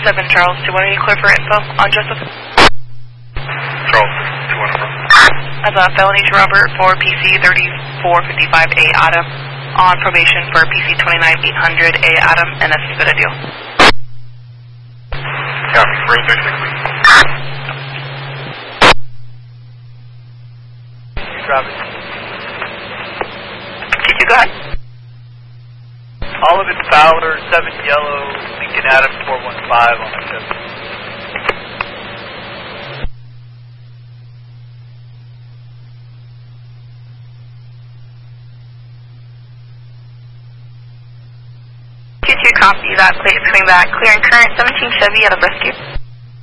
7 Charles 2-1, are you clear for info on Joseph? Charles 2-1 info. As a felony to Robert for PC 3455A Adam, on probation for PC 29800A Adam, and a suspended deal. Copy, road 36. Travis. Did you go ahead? All of it's Fowler, 7 yellow, Lincoln Adams 415 on the ship. Copy that, plate coming back, clearing current 17 Chevy out of rescue.